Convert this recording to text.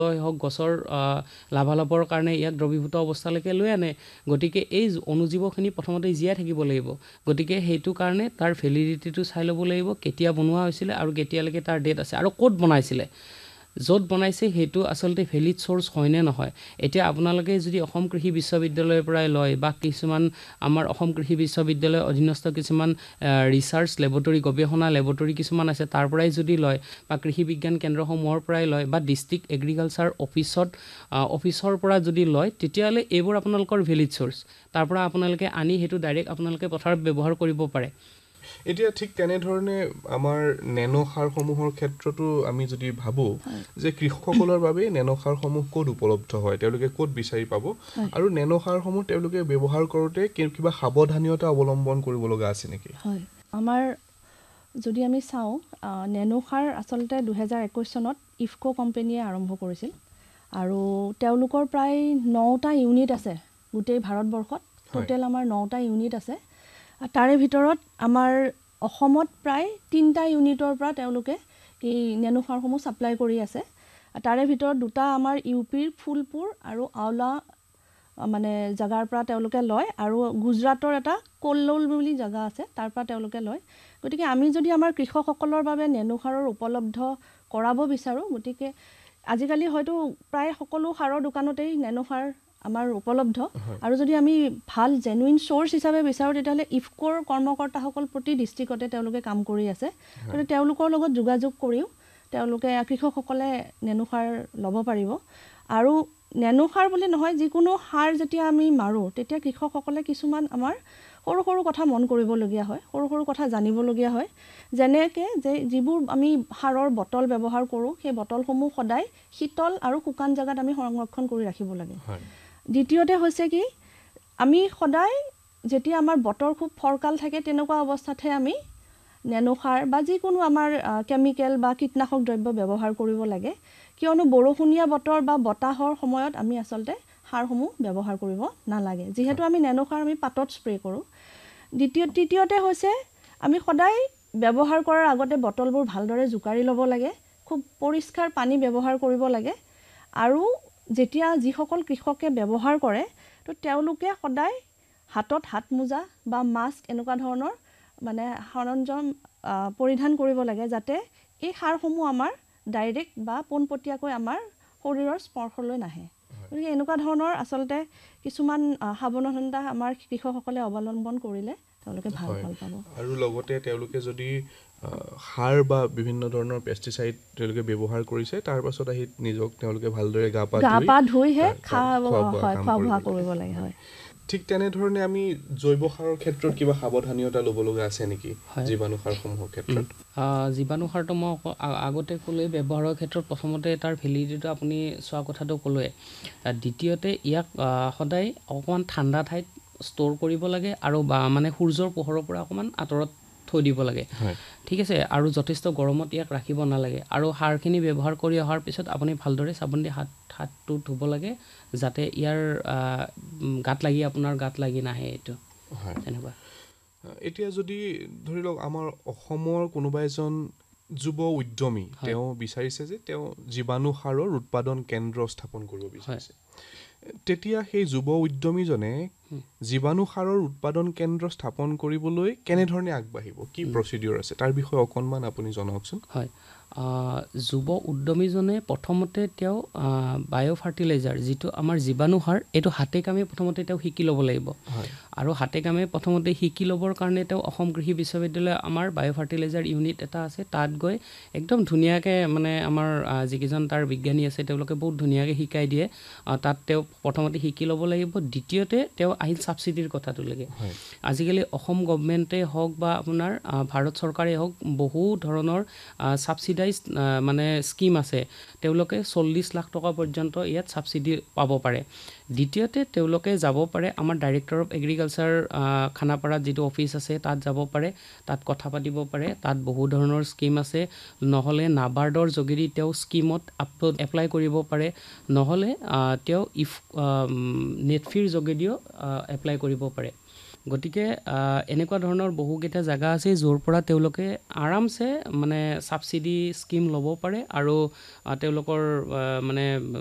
হওক গছৰ লাভালাভৰ কাৰণে ইয়াক দ্ৰৱীভূত অৱস্থালৈকে লৈ আনে। গতিকে এই অণুজীৱখিনি প্ৰথমতে জীয়াই থাকিব লাগিব। গতিকে সেইটো কাৰণে তাৰ ভেলিডিটিটো চাই ল'ব লাগিব, কেতিয়া বনোৱা হৈছিলে আৰু কেতিয়ালৈকে তাৰ ডেট আছে আৰু ক'ত বনাইছিলে। য'ত বনাইছে সেইটো আচলতে ভেলিড চ'ৰ্চ হয়নে নহয়। এতিয়া আপোনালোকে যদি অসম কৃষি বিশ্ববিদ্যালয়ৰ পৰাই লয় বা কিছুমান আমাৰ অসম কৃষি বিশ্ববিদ্যালয়ৰ অধীনস্থ কিছুমান ৰিচাৰ্চ লেবৰেটৰী, গৱেষণা লেবৰেটৰী কিছুমান আছে, তাৰ পৰাই যদি লয় বা কৃষি বিজ্ঞান কেন্দ্ৰসমূহৰ পৰাই লয় বা ডিষ্ট্ৰিক্ট এগ্ৰিকালচাৰ অফিচৰ পৰা যদি লয়, তেতিয়াহ'লে এইবোৰ আপোনালোকৰ ভেলিড চ'ৰ্চ। তাৰ পৰা আপোনালোকে আনি সেইটো ডাইৰেক্ট আপোনালোকে পথাৰত ব্যৱহাৰ কৰিব পাৰে। এতিয়া ঠিক তেনেধৰণে আমাৰ নেনো সাৰসমূহৰ ক্ষেত্ৰতো আমি যদি ভাবোঁ যে কৃষকসকলৰ বাবে নেনো সাৰসমূহ ক'ত উপলব্ধ হয়, তেওঁলোকে ক'ত বিচাৰি পাব, আৰু নেনো সাৰসমূহ তেওঁলোকে ব্যৱহাৰ কৰোঁতে কিবা সাৱধানতা অৱলম্বন কৰিব লগা আছে নেকি? হয়, আমাৰ যদি আমি চাওঁ নেনো সাৰ আচলতে 2021 চনত ইফকো কোম্পানীয়ে আৰম্ভ কৰিছিল আৰু তেওঁলোকৰ প্ৰায় 9টা ইউনিট আছে গোটেই ভাৰতবৰ্ষত। টোটেল আমাৰ 9টা ইউনিট আছে। তাৰে ভিতৰত আমাৰ অসমত প্ৰায় 3টা ইউনিটৰ পৰা তেওঁলোকে এই নেনো সাৰসমূহ ছাপ্লাই কৰি আছে। তাৰে ভিতৰত 2টা আমাৰ ইউপিৰ ফুলপুৰ আৰু আওলা মানে জেগাৰ পৰা তেওঁলোকে লয়, আৰু গুজৰাটৰ এটা কল্লৌল বুলি জেগা আছে, তাৰ পৰা তেওঁলোকে লয়। গতিকে আমি যদি আমাৰ কৃষকসকলৰ বাবে নেনো সাৰৰ উপলব্ধ কৰাব বিচাৰোঁ, গতিকে আজিকালি হয়তো প্ৰায় সকলো সাৰৰ দোকানতেই নেনো সাৰ আমাৰ উপলব্ধ, আৰু যদি আমি ভাল জেনুইন চ'ৰ্চ হিচাপে বিচাৰোঁ তেতিয়াহ'লে ইফকোৰ কৰ্মকৰ্তাসকল প্ৰতি ডিষ্ট্ৰিক্টতে তেওঁলোকে কাম কৰি আছে। গতিকে তেওঁলোকৰ লগত যোগাযোগ কৰিও তেওঁলোকে কৃষকসকলে নেনো সাৰ ল'ব পাৰিব। আৰু নেনো সাৰ বুলি নহয়, যিকোনো সাৰ যেতিয়া আমি মাৰোঁ তেতিয়া কৃষকসকলে কিছুমান আমাৰ সৰু সৰু কথা মন কৰিবলগীয়া হয়, সৰু সৰু কথা জানিবলগীয়া হয়। যেনেকৈ যে যিবোৰ আমি সাৰৰ বটল ব্যৱহাৰ কৰোঁ, সেই বটলসমূহ সদায় শীতল আৰু শুকান জেগাত আমি সংৰক্ষণ কৰি ৰাখিব লাগে। দ্বিতীয়তে হৈছে কি, আমি সদায় যেতিয়া আমাৰ বতৰ খুব ফৰকাল থাকে তেনেকুৱা অৱস্থাতহে আমি নেনো সাৰ বা যিকোনো আমাৰ কেমিকেল বা কীটনাশক দ্ৰব্য ব্যৱহাৰ কৰিব লাগে, কিয়নো বৰষুণীয়া বতৰ বা বতাহৰ সময়ত আমি আচলতে সাৰসমূহ ব্যৱহাৰ কৰিব নালাগে, যিহেতু আমি নেনো সাৰ আমি পাতত স্প্ৰে' কৰোঁ। তৃতীয়তে হৈছে আমি সদায় ব্যৱহাৰ কৰাৰ আগতে বটলবোৰ ভালদৰে জোকাৰি ল'ব লাগে, খুব পৰিষ্কাৰ পানী ব্যৱহাৰ কৰিব লাগে, আৰু যেতিয়া যিসকল কৃষকে ব্যৱহাৰ কৰে তো তেওঁলোকে সদায় হাতত হাত মোজা বা মাস্ক এনেকুৱা ধৰণৰ মানে সৰঞ্জাম পৰিধান কৰিব লাগে, যাতে এই সাৰসমূহ আমাৰ ডাইৰেক্ট বা পোনপটীয়াকৈ আমাৰ শৰীৰৰ স্পৰ্শলৈ নাহে। গতিকে এনেকুৱা ধৰণৰ আচলতে কিছুমান সাৱধানতা আমাৰ কৃষকসকলে অৱলম্বন কৰিলে তেওঁলোকে ভাল ফল পাব। আৰু লগতে তেওঁলোকে যদি সাৰ বা বিভিন্ন ধৰণৰ পেষ্টিচাইড তেওঁলোকে ব্যৱহাৰ কৰিছে, তাৰ পাছত আহি নিজক তেওঁলোকে ভালদৰে গা পা ধুইহে খোৱা বোৱা কৰিব লাগে। হয়, ঠিক তেনেধৰণে আমি জৈৱ সাৰৰ ক্ষেত্ৰত কিবা সাৱধানতা ল'ব লগা আছে নেকি জীৱাণু সাৰসমূহৰ ক্ষেত্ৰত? জীৱাণু সাৰটো মই আগতে ক'লোৱে, ব্যৱহাৰৰ ক্ষেত্ৰত প্ৰথমতে তাৰ ভেলিডিটিটো আপুনি চোৱা কথাটো ক'লোৱে। দ্বিতীয়তে ইয়াক সদায় অকণমান ঠাণ্ডা ঠাইত ষ্ট'ৰ কৰিব লাগে, আৰু মানে সূৰ্যৰ পোহৰৰ পৰা অকণমান আঁতৰত থৈ দিব লাগে, ঠিক আছে। আৰু যথেষ্ট গৰমত ইয়াক ৰাখিব নালাগে। আৰু সাৰখিনি ব্যৱহাৰ কৰি অহাৰ পিছত আপুনি ভালদৰে চাবোন দি হাতটো ধুব লাগে, যাতে ইয়াৰ আপোনাৰ গাত লাগি নাহে এইটো। তেনেকুৱা। এতিয়া যদি ধৰি লওক আমাৰ অসমৰ কোনোবা এজন যুৱ উদ্যমী, তেওঁ বিচাৰিছে যে তেওঁ জীৱাণু সাৰৰ উৎপাদন কেন্দ্ৰ স্থাপন কৰিব বিচাৰিছে, তেতিয়া সেই যুৱ উদ্যমীজনে জীৱাণু সাৰৰ উৎপাদন কেন্দ্ৰ স্থাপন কৰিবলৈ কেনেধৰণে আগবাঢ়িব, কি প্ৰচিডিউৰ আছে, তাৰ বিষয়ে অকণমান আপুনি জনাওকচোন। হয়, যুৱ উদ্যমীজনে প্ৰথমতে তেওঁ বায়' ফাৰ্টিলাইজাৰ, যিটো আমাৰ জীৱাণু সাৰ, এইটো হাতে কামে প্ৰথমতে তেওঁ শিকি ল'ব লাগিব। আৰু হাতে কামে প্ৰথমতে শিকি ল'বৰ কাৰণে তেওঁ অসম কৃষি বিশ্ববিদ্যালয় আমাৰ বায়' ফাৰ্টিলাইজাৰ ইউনিট এটা আছে, তাত গৈ একদম ধুনীয়াকৈ মানে আমাৰ যিকেইজন তাৰ বিজ্ঞানী আছে তেওঁলোকে বহুত ধুনীয়াকৈ শিকাই দিয়ে। তাত তেওঁ প্ৰথমতে শিকি ল'ব লাগিব। দ্বিতীয়তে তেওঁ আহিল ছাবচিডিৰ কথাটো লাগে। আজিকালি অসম গভমেণ্টে হওক বা আপোনাৰ ভাৰত চৰকাৰে হওক, বহু ধৰণৰ ছাবচিডাইজ মানে স্কিম আছে, তেওঁলোকে 40 লাখ টকা পৰ্যন্ত ইয়াত ছাবচিডি পাব পাৰে। দ্বিতীয়তে তেওঁলোকে যাব পাৰে আমাৰ ডাইৰেক্টৰ অফ এগ্ৰিকালচাৰ খানাপাৰাত যিটো অফিচ আছে তাত যাব পাৰে, তাত কথা পাতিব পাৰে, তাত বহু ধৰণৰ স্কিম আছে। নহ'লে নাবাৰ্ডৰ যোগেদি তেওঁ স্কিমত এপ্লাই কৰিব পাৰে, নহ'লে তেওঁ নেটফিৰ যোগেদিও এপ্লাই কৰিব পাৰে। গতিকে এনেকুৱা ধৰণৰ বহুকেইটা জেগা আছে য'ৰ পৰা তেওঁলোকে আৰামছে মানে ছাবচিডি স্কিম ল'ব পাৰে আৰু তেওঁলোকৰ মানে